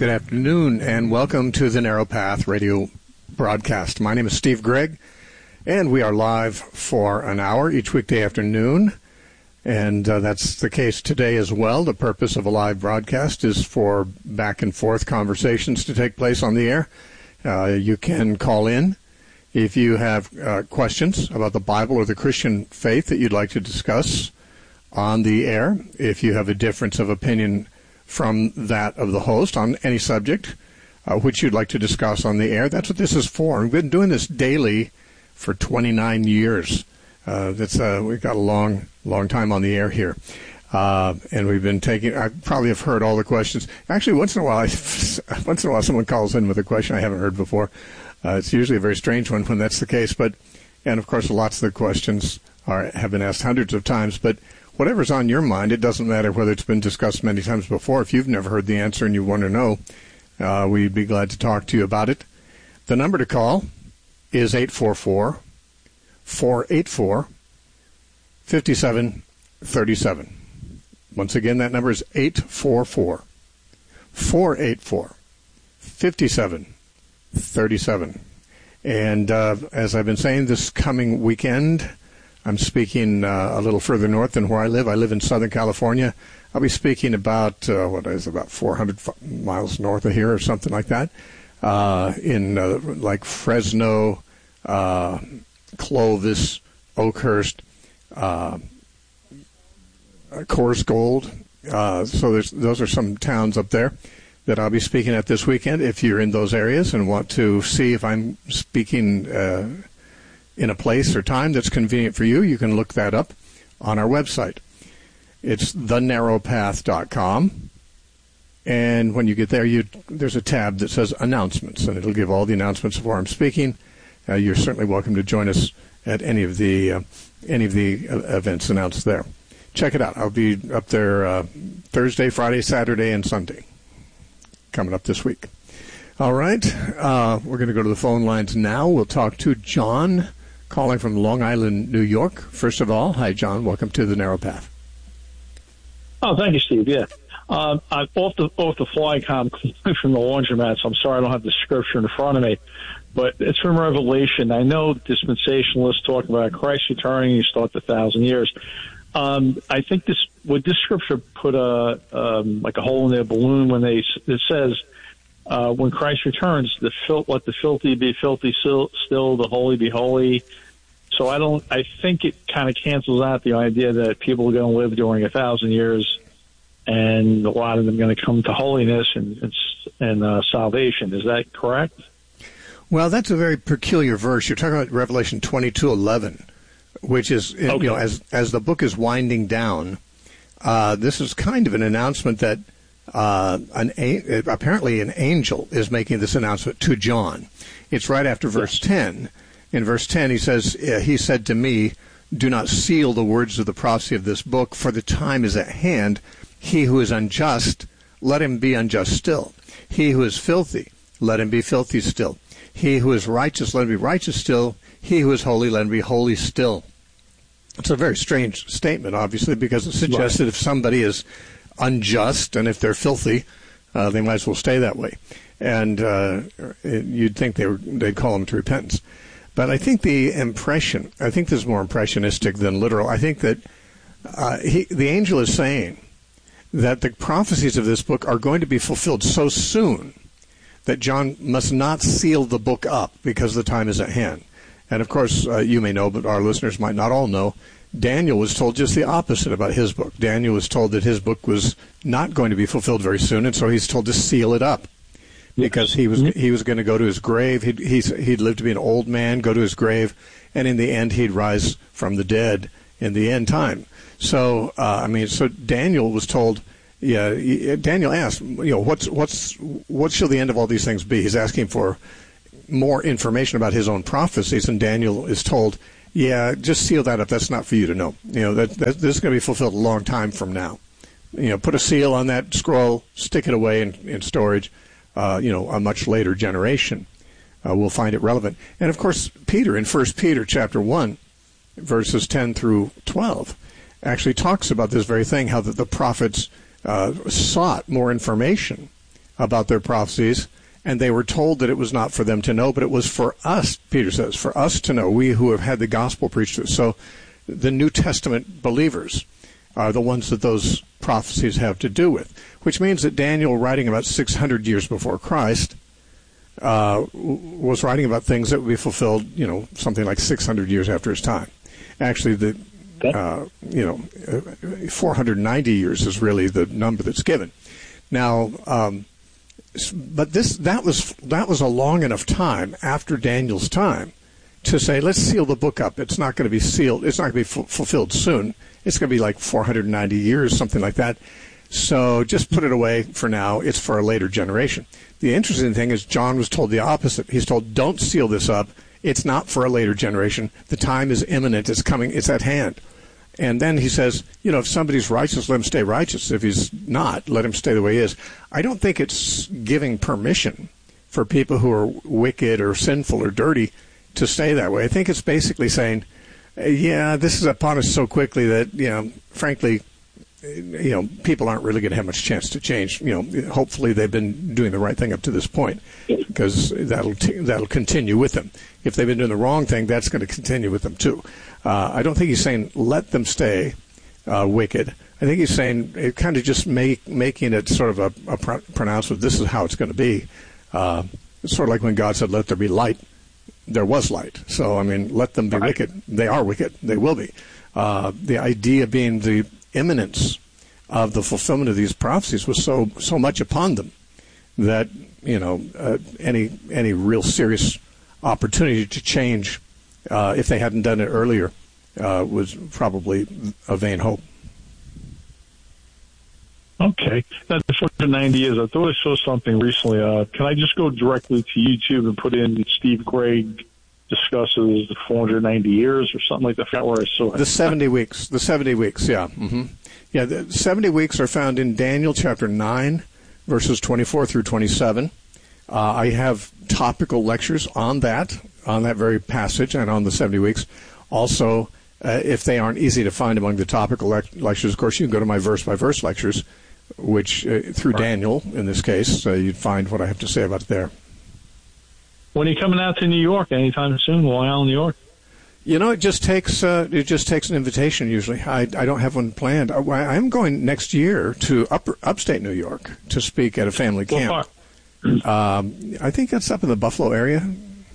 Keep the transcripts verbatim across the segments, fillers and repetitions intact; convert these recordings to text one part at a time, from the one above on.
Good afternoon, and welcome to the Narrow Path radio broadcast. My name is Steve Gregg, and we are live for an hour each weekday afternoon, and uh, that's the case today as well. The purpose of a live broadcast is for back-and-forth conversations to take place on the air. Uh, you can call in if you have uh, questions about the Bible or the Christian faith that you'd like to discuss on the air. If you have a difference of opinion from that of the host on any subject uh, which you'd like to discuss on the air, that's what this is for. We've been doing this daily for twenty-nine years. Uh, that's uh, we've got a long, long time on the air here, uh, and we've been taking. I probably have heard all the questions. Actually, once in a while, I, once in a while, someone calls in with a question I haven't heard before. Uh, it's usually a very strange one when that's the case. But and of course, lots of the questions are have been asked hundreds of times, but whatever's on your mind, it doesn't matter whether it's been discussed many times before. If you've never heard the answer and you want to know, uh, we'd be glad to talk to you about it. The number to call is eight four four, four eight four, five seven three seven. Once again, that number is eight four four, four eight four, five seven three seven. And uh, as I've been saying, this coming weekend, I'm speaking uh, a little further north than where I live. I live in Southern California. I'll be speaking about, uh, what is it, about four hundred miles north of here or something like that, uh, in uh, like Fresno, uh, Clovis, Oakhurst, uh, Coors Gold. Uh, so there's, those are some towns up there that I'll be speaking at this weekend. If you're in those areas and want to see if I'm speaking uh in a place or time that's convenient for you, you can look that up on our website. It's the narrow path dot com. And when you get there, you there's a tab that says Announcements, and it'll give all the announcements of where I'm speaking. Uh, you're certainly welcome to join us at any of the uh, any of the uh, events announced there. Check it out. I'll be up there uh, Thursday, Friday, Saturday, and Sunday coming up this week. All right. Uh, we're going to go to the phone lines now. We'll talk to John, calling from Long Island, New York. First of all, hi, John. Welcome to the Narrow Path. Oh, thank you, Steve. Yeah. Um, I'm off the, off the fly com from the laundromat, so I'm sorry I don't have the scripture in front of me. But it's from Revelation. I know dispensationalists talk about Christ returning, you start the thousand years. Um, I think this, would this scripture put a, um, like a hole in their balloon when they, it says, Uh, when Christ returns, the fil- let the filthy be filthy still, still, the holy be holy. So I don't. I think it kind of cancels out the idea that people are going to live during a thousand years, and a lot of them are going to come to holiness and and, and uh, salvation. Is that correct? Well, that's a very peculiar verse. You're talking about Revelation twenty-two eleven, which is okay. You know, as as the book is winding down, uh, this is kind of an announcement that. Uh, an a- apparently an angel is making this announcement to John. It's right after verse yes. ten. In verse ten, he says, he said to me, do not seal the words of the prophecy of this book, for the time is at hand. He who is unjust, let him be unjust still. He who is filthy, let him be filthy still. He who is righteous, let him be righteous still. He who is holy, let him be holy still. It's a very strange statement, obviously, because it suggests right. that if somebody is unjust, and if they're filthy, uh, they might as well stay that way. And uh, it, you'd think they were, they'd call them to repentance. But I think the impression, I think this is more impressionistic than literal. I think that uh, he, the angel is saying that the prophecies of this book are going to be fulfilled so soon that John must not seal the book up because the time is at hand. And of course, uh, you may know, but our listeners might not all know, Daniel was told just the opposite about his book. Daniel was told that his book was not going to be fulfilled very soon, and so he's told to seal it up because he was he was going to go to his grave. He'd, he's, he'd live to be an old man, go to his grave, and in the end he'd rise from the dead in the end time. So, uh, I mean, so Daniel was told, yeah, Daniel asked, you know, what's what's what shall the end of all these things be? He's asking for more information about his own prophecies, and Daniel is told, yeah, just seal that up. That's not for you to know. You know, that, that this is going to be fulfilled a long time from now. You know, put a seal on that scroll, stick it away in, in storage. Uh, you know, a much later generation uh, will find it relevant. And of course, Peter in First Peter chapter one, verses ten through twelve, actually talks about this very thing, how the, the prophets uh, sought more information about their prophecies, and they were told that it was not for them to know, but it was for us, Peter says, for us to know, we who have had the gospel preached to us. So the New Testament believers are the ones that those prophecies have to do with, which means that Daniel, writing about six hundred years before Christ, uh, was writing about things that would be fulfilled, you know, something like six hundred years after his time. Actually, the uh, you know, four hundred ninety years is really the number that's given. Now, um, but this that was that was a long enough time after Daniel's time to say, let's seal the book up. It's not going to be sealed. It's not going to be f- fulfilled soon. It's going to be like four hundred ninety years, something like that. So just put it away for now. It's for a later generation. The interesting thing is John was told the opposite. He's told, don't seal this up. It's not for a later generation. The time is imminent. It's coming. It's at hand. And then he says, you know, if somebody's righteous, let him stay righteous. If he's not, let him stay the way he is. I don't think it's giving permission for people who are wicked or sinful or dirty to stay that way. I think it's basically saying, yeah, this is upon us so quickly that, you know, frankly, you know, people aren't really going to have much chance to change. You know, hopefully they've been doing the right thing up to this point, because that'll t- that'll continue with them. If they've been doing the wrong thing, that's going to continue with them too. Uh, I don't think he's saying let them stay uh, wicked. I think he's saying it kind of just make, making it sort of a, a pr- pronouncement. This is how it's going to be. Uh, it's sort of like when God said, "Let there be light." There was light. So I mean, let them be right. wicked. They are wicked. They will be. Uh, the idea being the imminence of the fulfillment of these prophecies was so so much upon them that, you know, uh, any any real serious opportunity to change, uh, if they hadn't done it earlier, uh, was probably a vain hope. Okay, that's four hundred ninety years. I thought I saw something recently. Uh, can I just go directly to YouTube and put in Steve Gregg discusses the four hundred ninety years or something like that? I forgot where I saw it. The seventy weeks. The seventy weeks, yeah. Mm-hmm. Yeah, the seventy weeks are found in Daniel chapter nine, verses twenty-four through twenty-seven. Uh, I have topical lectures on that, on that very passage and on the seventy weeks. Also, uh, if they aren't easy to find among the topical le- lectures, of course, you can go to my verse-by-verse lectures, which, uh, through right. Daniel, in this case, uh, you'd find what I have to say about it there. When are you coming out to New York? Anytime soon? Long Island, New York? You know, it just takes uh, it just takes an invitation. Usually, I I don't have one planned. I, I'm going next year to upper, upstate New York to speak at a family camp. Um, I think that's up in the Buffalo area.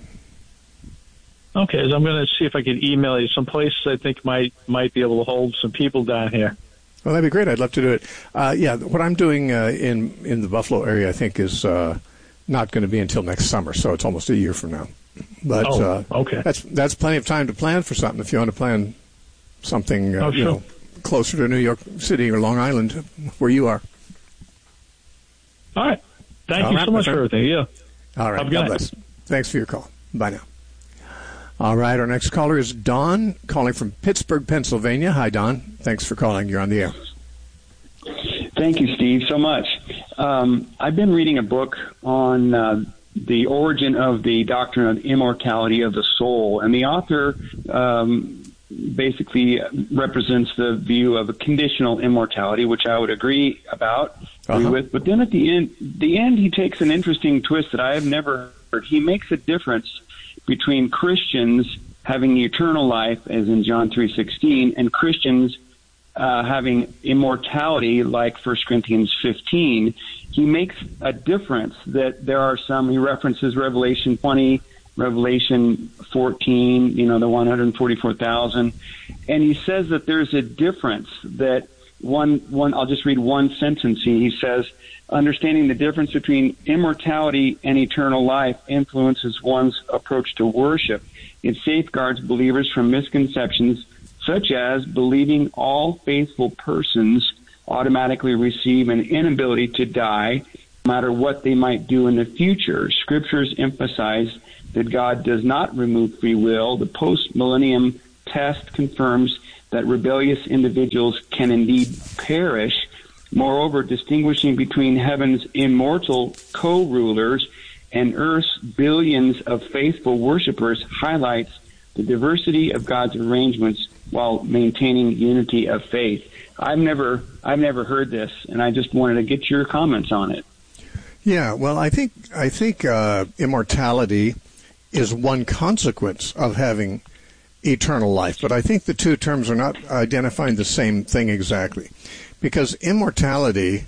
Okay, so I'm going to see if I can email you some places I think might might be able to hold some people down here. Well, that'd be great. I'd love to do it. Uh, yeah, what I'm doing uh, in in the Buffalo area, I think, is uh, not going to be until next summer, so it's almost a year from now. But oh, uh, okay. that's that's plenty of time to plan for something. If you want to plan something, uh, oh, you sure. know, closer to New York City or Long Island, where you are. All right. Thank All you right, so much for everything. Yeah. All right. God bless. Thanks for your call. Bye now. All right. Our next caller is Don, calling from Pittsburgh, Pennsylvania. Hi, Don. Thanks for calling. You're on the air. Thank you, Steve, so much. Um, I've been reading a book on uh, the origin of the doctrine of immortality of the soul, and the author um, basically represents the view of a conditional immortality, which I would agree about, agree uh-huh. with. But then at the end, the end, he takes an interesting twist that I have never heard. He makes a difference between Christians having eternal life, as in John three sixteen, and Christians uh, having immortality, like First Corinthians fifteen. He makes a difference that there are some, he references Revelation twenty, Revelation fourteen, you know, the one hundred forty-four thousand, and he says that there's a difference that one, one, I'll just read one sentence. He says, understanding the difference between immortality and eternal life influences one's approach to worship. It safeguards believers from misconceptions such as believing all faithful persons automatically receive an inability to die, no matter what they might do in the future. Scriptures emphasize that God does not remove free will. The post-millennium test confirms that rebellious individuals can indeed perish. Moreover, distinguishing between heaven's immortal co-rulers and earth's billions of faithful worshipers highlights the diversity of God's arrangements while maintaining unity of faith. I've never, I've never heard this, and I just wanted to get your comments on it. Yeah, well, I think I think uh, immortality is one consequence of having eternal life, but I think the two terms are not identifying the same thing exactly, because immortality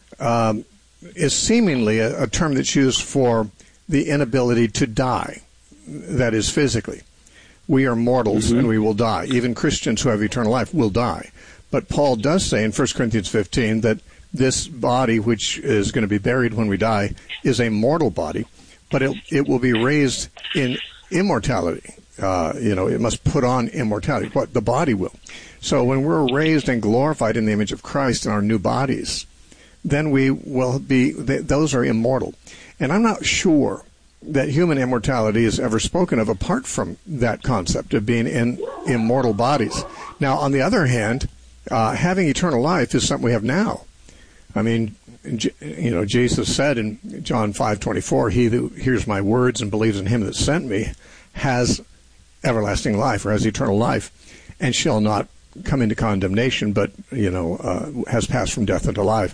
um, is seemingly a, a term that's used for the inability to die, that is physically. We are mortals mm-hmm. and we will die. Even Christians who have eternal life will die. But Paul does say in First Corinthians fifteen that this body, which is going to be buried when we die, is a mortal body, but it, it will be raised in immortality. Uh, you know, it must put on immortality. What the body will. So when we're raised and glorified in the image of Christ in our new bodies, then we will be, th- those are immortal. And I'm not sure that human immortality is ever spoken of apart from that concept of being in immortal bodies. Now, on the other hand, uh, having eternal life is something we have now. I mean, you know, Jesus said in John five twenty-four, "He who hears my words and believes in him that sent me has everlasting life," or has eternal life, "and shall not come into condemnation, but, you know, uh, has passed from death into life."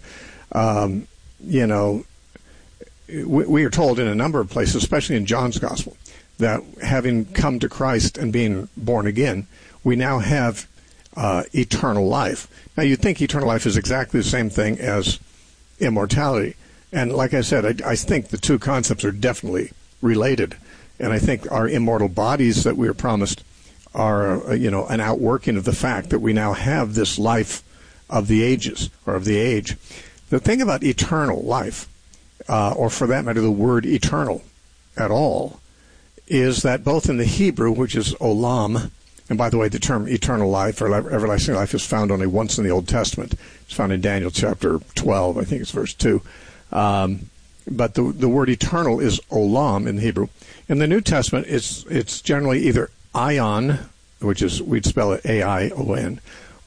Um, you know, we, we are told in a number of places, especially in John's Gospel, that having come to Christ and being born again, we now have uh, eternal life. Now, you'd think eternal life is exactly the same thing as immortality. And like I said, I, I think the two concepts are definitely related. And I think our immortal bodies that we are promised are, uh, you know, an outworking of the fact that we now have this life of the ages, or of the age. The thing about eternal life, uh, or for that matter, the word eternal at all, is that both in the Hebrew, which is olam, and by the way, the term eternal life or everlasting life is found only once in the Old Testament. It's found in Daniel chapter twelve, I think it's verse two. Um, but the the word eternal is olam in the Hebrew. In the New Testament, it's it's generally either ion, which is, we'd spell it A I O N,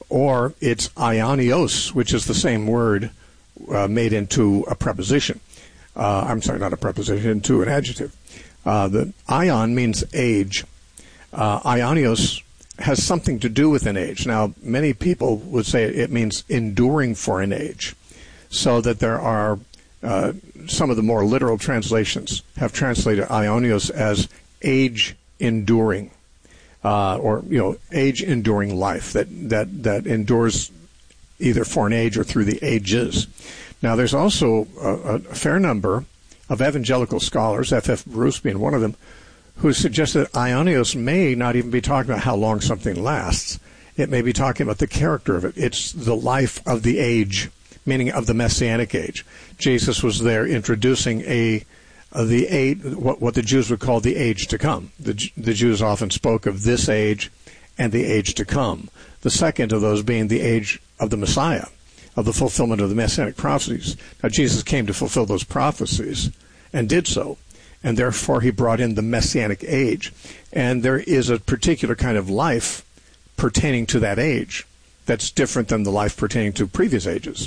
or it's ionios, which is the same word uh, made into a preposition. Uh, I'm sorry, not a preposition, into an adjective. Uh, the ion means age. Uh, ionios has something to do with an age. Now, many people would say it means enduring for an age, so that there are uh, some of the more literal translations have translated ionios as age enduring, uh, or, you know, age enduring life, that, that, that endures either for an age or through the ages. Now, there's also a, a fair number of evangelical scholars, F F Bruce being one of them, who suggests that ionios may not even be talking about how long something lasts. It may be talking about the character of it. It's the life of the age, meaning of the Messianic age. Jesus was there introducing a uh, the age, what, what the Jews would call the age to come. The, the Jews often spoke of this age and the age to come. The second of those being the age of the Messiah, of the fulfillment of the Messianic prophecies. Now, Jesus came to fulfill those prophecies and did so. And therefore, he brought in the Messianic age. And there is a particular kind of life pertaining to that age that's different than the life pertaining to previous ages.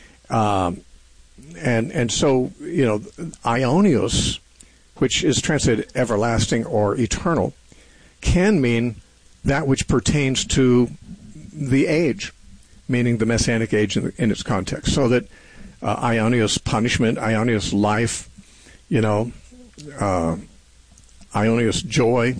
Um, and and so, you know, ionios, which is translated everlasting or eternal, can mean that which pertains to the age, meaning the Messianic age in, in its context. So that uh, ionios punishment, ionios life, you know, Uh, ionios joy,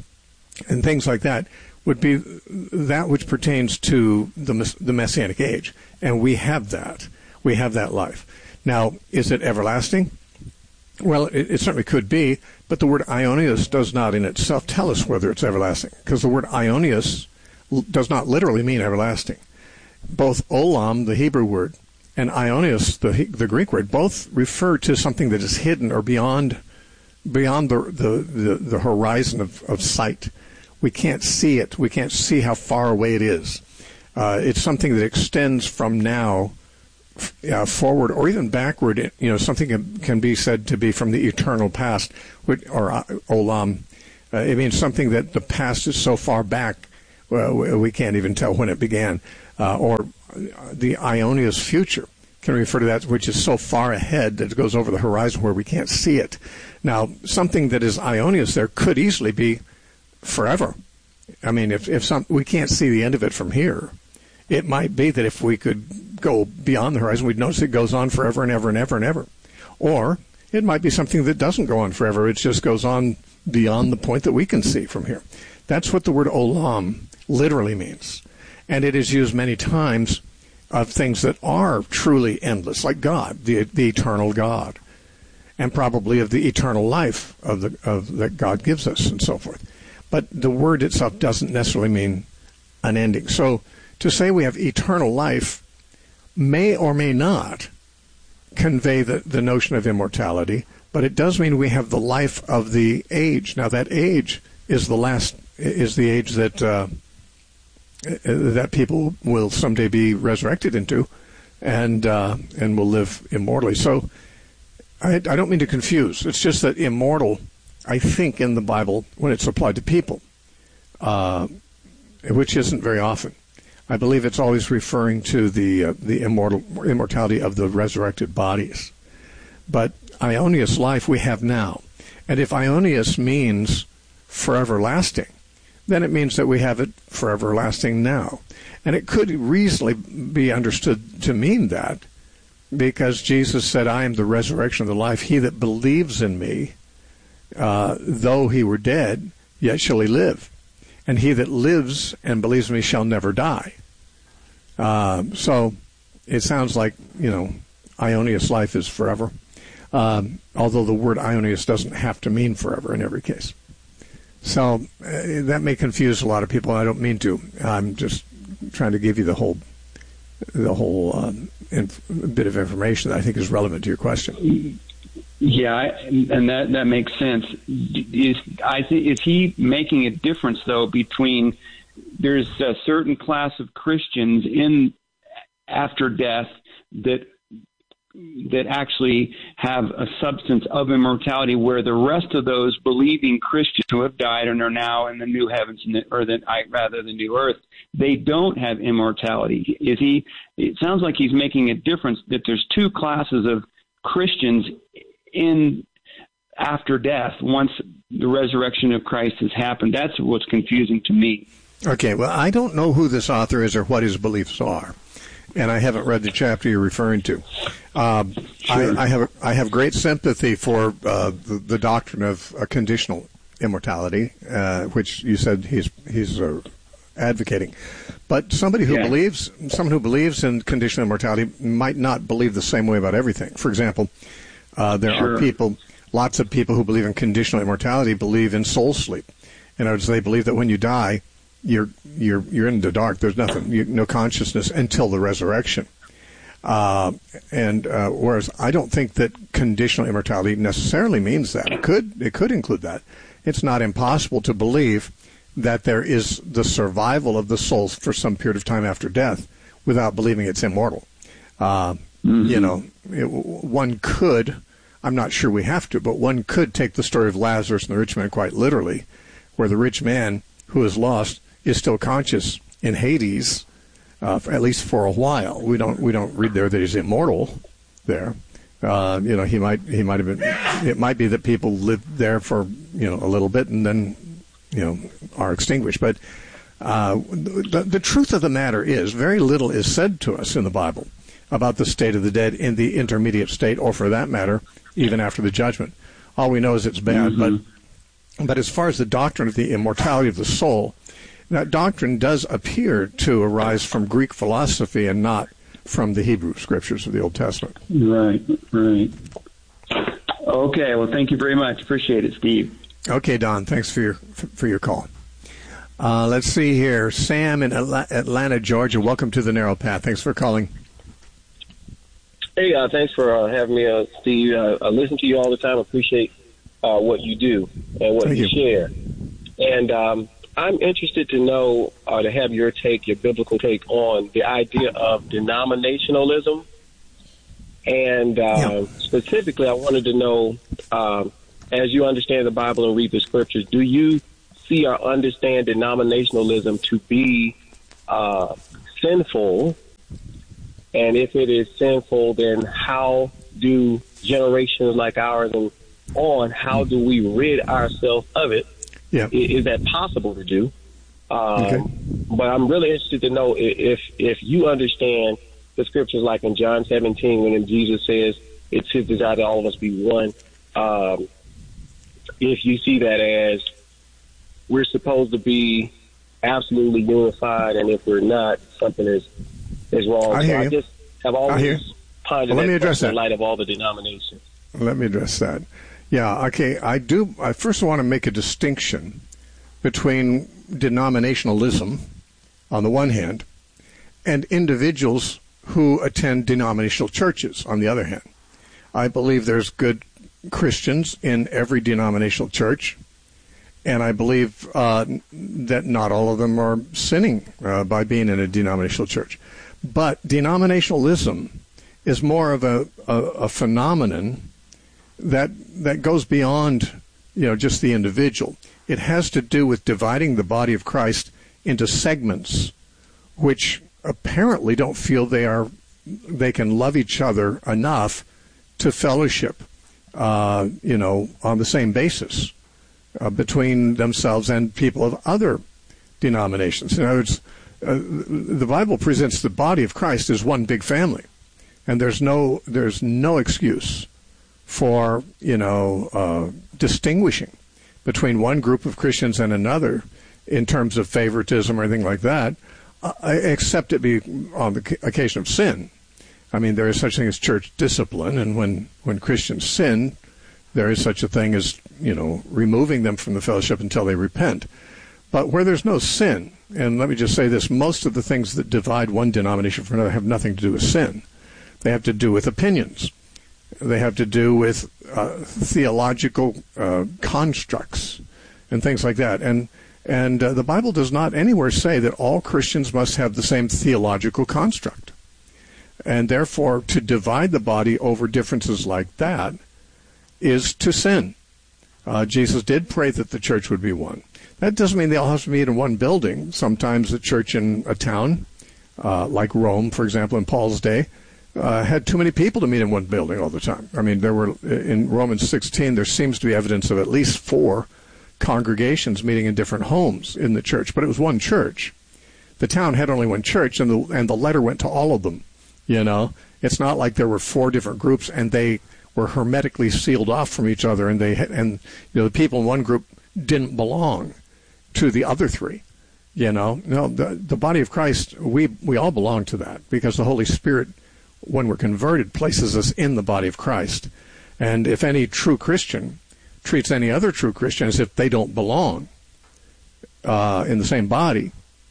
and things like that would be that which pertains to the the Messianic age, and we have that. We have that life. Now, is it everlasting? Well, it, it certainly could be, but the word ionios does not in itself tell us whether it's everlasting, because the word ionios does not literally mean everlasting. Both olam, the Hebrew word, and ionios, the the Greek word, both refer to something that is hidden or beyond beyond the the, the, the horizon of, of sight. We can't see it. We can't see how far away it is. Uh, it's something that extends from now uh, forward or even backward. You know, something can, can be said to be from the eternal past, which, or uh, olam. Uh, it means something that the past is so far back uh, we can't even tell when it began. Uh, or the ionios future can refer to that which is so far ahead that it goes over the horizon where we can't see it. Now, something that is ionios there could easily be forever. I mean, if, if some, we can't see the end of it from here, it might be that if we could go beyond the horizon, we'd notice it goes on forever and ever and ever and ever. Or it might be something that doesn't go on forever. It just goes on beyond the point that we can see from here. That's what the word olam literally means. And it is used many times of things that are truly endless, like God, the, the eternal God, and probably of the eternal life of the of that God gives us and so forth. But the word itself doesn't necessarily mean an ending. So to say we have eternal life may or may not convey the, the notion of immortality, but it does mean we have the life of the age. Now that age is the last is the age that uh, that people will someday be resurrected into, and uh, and will live immortally. So I, I don't mean to confuse. It's just that immortal, I think, in the Bible, when it's applied to people, uh, which isn't very often, I believe it's always referring to the uh, the immortal immortality of the resurrected bodies. But Ionius life we have now, and if Ionius means forever lasting, then it means that we have it forever lasting now. And it could reasonably be understood to mean that, because Jesus said, I am the resurrection of the life. He that believes in me, uh, though he were dead, yet shall he live. And he that lives and believes in me shall never die. Uh, so it sounds like, you know, Ionius life is forever, um, although the word Ionius doesn't have to mean forever in every case. So uh, that may confuse a lot of people. I don't mean to. I'm just trying to give you the whole the whole um, inf- bit of information that I think is relevant to your question. Yeah, and that that makes sense. Is I think is he making a difference though between there's a certain class of Christians in after death that that actually have a substance of immortality, where the rest of those believing Christians who have died and are now in the new heavens and the, or the, rather the new earth, they don't have immortality. Is he? It sounds like he's making a difference that there's two classes of Christians in after death once the resurrection of Christ has happened. That's what's confusing to me. Okay, well, I don't know who this author is or what his beliefs are, and I haven't read the chapter you're referring to. Um, sure. I, I have I have great sympathy for uh, the, the doctrine of uh, conditional immortality, uh, which you said he's he's uh, advocating. But somebody who yeah. believes someone who believes in conditional immortality might not believe the same way about everything. For example, uh, there sure. are people, lots of people who believe in conditional immortality believe in soul sleep. In other words, they believe that when you die, you're you're you're in the dark. There's nothing, you, no consciousness until the resurrection. Uh, and uh, whereas I don't think that conditional immortality necessarily means that. It could it could include that. It's not impossible to believe that there is the survival of the soul for some period of time after death without believing it's immortal. Uh, mm-hmm. You know, it, one could, I'm not sure we have to, but one could take the story of Lazarus and the rich man quite literally, where the rich man who is lost is still conscious in Hades, uh, for, at least for a while. We don't we don't read there that he's immortal there. Uh, you know, he might he might have been. It might be that people live there for you know a little bit and then you know are extinguished. But uh, the, the truth of the matter is, very little is said to us in the Bible about the state of the dead in the intermediate state, or for that matter, even after the judgment. All we know is it's bad. Mm-hmm. But but as far as the doctrine of the immortality of the soul, that doctrine does appear to arise from Greek philosophy and not from the Hebrew scriptures of the Old Testament. Right, right. Okay, well, thank you very much. Appreciate it, Steve. Okay, Don, thanks for your for your call. Uh, let's see here. Sam in Atlanta, Georgia, welcome to the Narrow Path. Thanks for calling. Hey, uh, thanks for uh, having me, uh, Steve. Uh, I listen to you all the time. I appreciate uh, what you do and what you, you share. And um, I'm interested to know, uh, to have your take, your biblical take on the idea of denominationalism. And uh, yeah. specifically, I wanted to know, uh, as you understand the Bible and read the scriptures, do you see or understand denominationalism to be uh, sinful? And if it is sinful, then how do generations like ours and on, how do we rid ourselves of it? Yeah. Is, is that possible to do? Um, okay. But I'm really interested to know if if you understand the scriptures, like in John seventeen, when Jesus says, it's his desire that all of us be one. Um, if you see that as we're supposed to be absolutely unified, and if we're not, something is is wrong. I hear so I you. just have always pondered well, let me that address that in light of all the denominations. Let me address that. Yeah, okay. I do. I first want to make a distinction between denominationalism, on the one hand, and individuals who attend denominational churches, on the other hand. I believe there's good Christians in every denominational church, and I believe uh, that not all of them are sinning uh, by being in a denominational church. But denominationalism is more of a, a, a phenomenon that that goes beyond, you know, just the individual. It has to do with dividing the body of Christ into segments, which apparently don't feel they are they can love each other enough to fellowship, uh, you know, on the same basis uh, between themselves and people of other denominations. In other words, uh, the Bible presents the body of Christ as one big family, and there's no there's no excuse for, you know, uh, distinguishing between one group of Christians and another in terms of favoritism or anything like that, uh, except it be on the occasion of sin. I mean, there is such a thing as church discipline, and when, when Christians sin, there is such a thing as, you know, removing them from the fellowship until they repent. But where there's no sin, and let me just say this, most of the things that divide one denomination from another have nothing to do with sin. They have to do with opinions. They have to do with uh, theological uh, constructs and things like that. And and uh, the Bible does not anywhere say that all Christians must have the same theological construct. And therefore, to divide the body over differences like that is to sin. Uh, Jesus did pray that the church would be one. That doesn't mean they all have to meet in one building. Sometimes the church in a town, uh, like Rome, for example, in Paul's day, Uh, had too many people to meet in one building all the time. I mean, there were, in Romans sixteen, there seems to be evidence of at least four congregations meeting in different homes in the church, but it was one church. The town had only one church, and the and the letter went to all of them, you know. It's not like there were four different groups, and they were hermetically sealed off from each other, and they had, and you know, the people in one group didn't belong to the other three, you know. No, the, the body of Christ, we, we all belong to that, because the Holy Spirit, when we're converted, places us in the body of Christ. And if any true Christian treats any other true Christian as if they don't belong uh, in the same body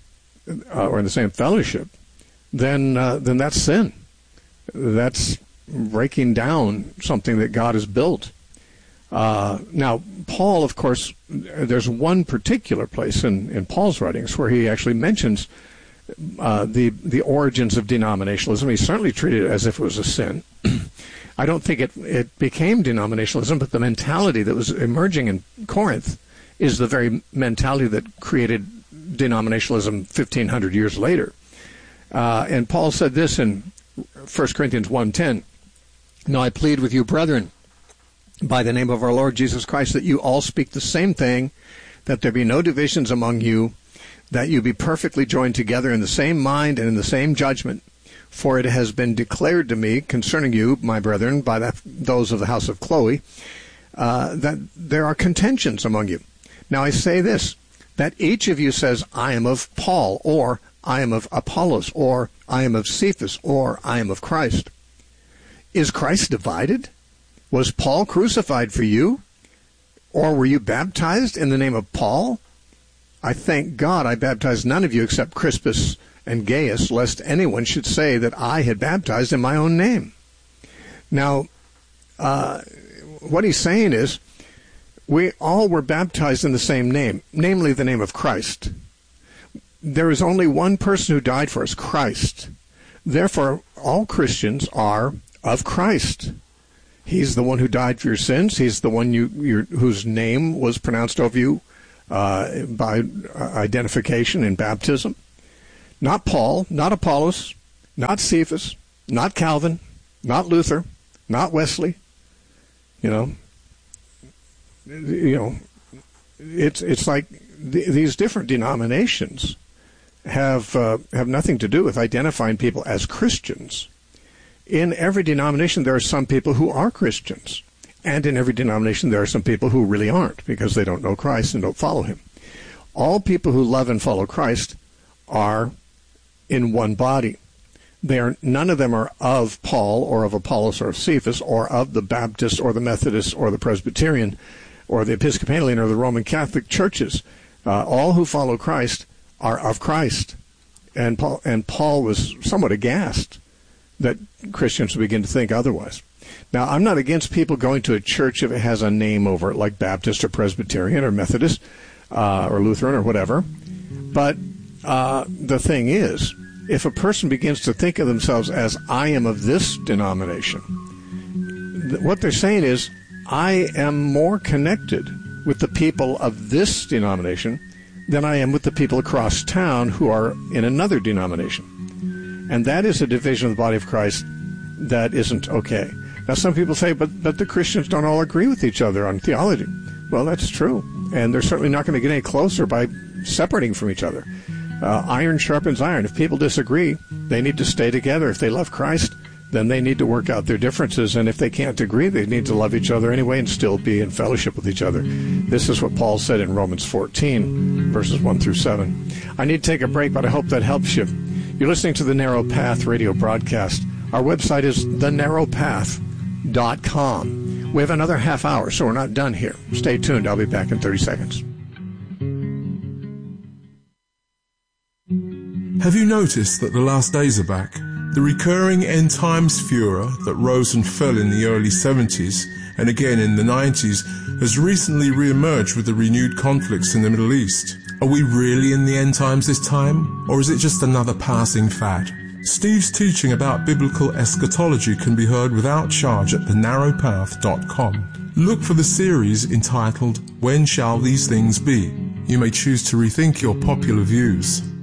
uh, or in the same fellowship, then uh, then that's sin. That's breaking down something that God has built. Uh, now, Paul, of course, there's one particular place in, in Paul's writings where he actually mentions Uh, the the origins of denominationalism. He certainly treated it as if it was a sin. I don't think it it became denominationalism, but the mentality that was emerging in Corinth is the very mentality that created denominationalism fifteen hundred years later. Uh, and Paul said this in First Corinthians one ten, "Now I plead with you, brethren, by the name of our Lord Jesus Christ, that you all speak the same thing, that there be no divisions among you, that you be perfectly joined together in the same mind and in the same judgment. For it has been declared to me concerning you, my brethren, by the, those of the house of Chloe, uh, that there are contentions among you. Now I say this, that each of you says, I am of Paul, or I am of Apollos, or I am of Cephas, or I am of Christ. Is Christ divided? Was Paul crucified for you? Or were you baptized in the name of Paul? I thank God I baptized none of you except Crispus and Gaius, lest anyone should say that I had baptized in my own name." Now, uh, what he's saying is, we all were baptized in the same name, namely the name of Christ. There is only one person who died for us, Christ. Therefore, all Christians are of Christ. He's the one who died for your sins. He's the one you, your, whose name was pronounced over you Uh, by identification in baptism. Not Paul, not Apollos, not Cephas, not Calvin, not Luther, not Wesley. You know, you know, it's it's like th- these different denominations have uh, have nothing to do with identifying people as Christians. in every denomination there are some people who are Christians. And in every denomination there are some people who really aren't because they don't know Christ and don't follow him. All people who love and follow Christ are in one body. They are, none of them are of Paul or of Apollos or of Cephas or of the Baptist or the Methodist or the Presbyterian or the Episcopalian or the Roman Catholic churches. Uh, all who follow Christ are of Christ. And Paul, and Paul was somewhat aghast that Christians would begin to think otherwise. Now, I'm not against people going to a church if it has a name over it, like Baptist or Presbyterian or Methodist uh, or Lutheran or whatever. But uh, the thing is, if a person begins to think of themselves as, I am of this denomination, what they're saying is, I am more connected with the people of this denomination than I am with the people across town who are in another denomination. And that is a division of the body of Christ that isn't okay. Now, some people say, but, but the Christians don't all agree with each other on theology. Well, that's true. And they're certainly not going to get any closer by separating from each other. Uh, iron sharpens iron. If people disagree, they need to stay together. If they love Christ, then they need to work out their differences. And if they can't agree, they need to love each other anyway and still be in fellowship with each other. This is what Paul said in Romans fourteen, verses one through seven. I need to take a break, but I hope that helps you. You're listening to the Narrow Path radio broadcast. Our website is the narrow path dot com. We have another half hour, so we're not done here. Stay tuned. I'll be back in thirty seconds. Have you noticed that the last days are back? The recurring end times furor that rose and fell in the early seventies and again in the nineties has recently re-emerged with the renewed conflicts in the Middle East. Are we really in the end times this time, or is it just another passing fad? Steve's teaching about biblical eschatology can be heard without charge at the narrow path dot com. Look for the series entitled, When Shall These Things Be? You may choose to rethink your popular views.